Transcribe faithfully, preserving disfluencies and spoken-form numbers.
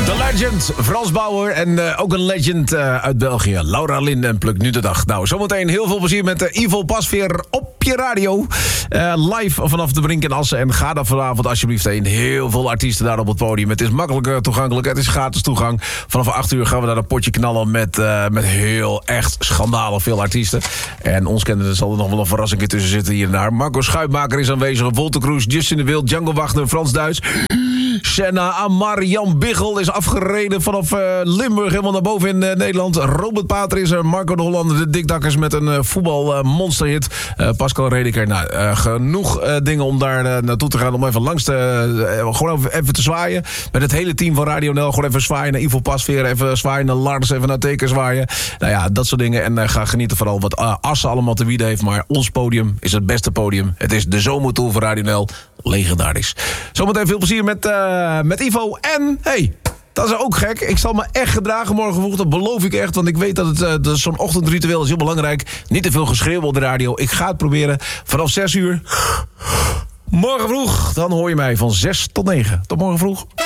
Legend, Frans Bauer en uh, ook een legend uh, uit België. Laura Lynn en Pluk nu de dag. Nou, zometeen heel veel plezier met uh, Ivo Pasveer op je radio. Uh, live vanaf de Brink in Assen. En ga daar vanavond alsjeblieft heen. Heel veel artiesten daar op het podium. Het is makkelijk uh, toegankelijk. Het is gratis toegang. Vanaf acht uur gaan we daar een potje knallen met, uh, met heel echt schandalig veel artiesten. En ons kennende zal er nog wel een verrassing tussen zitten hier en daar. Marco Schuitmaker is aanwezig. Wolter Kroes, Justin de Wild, Django Wagner, Frans Duits. Senna Amar, Jan Biggel is afgereden vanaf uh, Limburg, helemaal naar boven in uh, Nederland. Robert Pater is er, Marco de Hollander, de Dikdakkers met een uh, voetbalmonsterhit. Uh, Pascal Redeker, nou, uh, genoeg uh, dingen om daar uh, naartoe te gaan, om even langs te, uh, gewoon even, even te zwaaien. Met het hele team van Radio N L, gewoon even zwaaien naar Ivo Pasveer, even zwaaien naar Lars, even naar Teken zwaaien. Nou ja, dat soort dingen. En uh, ga genieten vooral wat uh, Assen allemaal te bieden heeft. Maar ons podium is het beste podium. Het is de zomertour van Radio N L. Legendarisch. Zometeen veel plezier met, uh, met Ivo. En, hey, dat is ook gek. Ik zal me echt gedragen morgen vroeg. Dat beloof ik echt. Want ik weet dat het uh, dat zo'n ochtendritueel is heel belangrijk. Niet te veel geschreeuw op de radio. Ik ga het proberen. Vanaf zes uur. Morgen vroeg. Dan hoor je mij van zes tot negen. Tot morgen vroeg.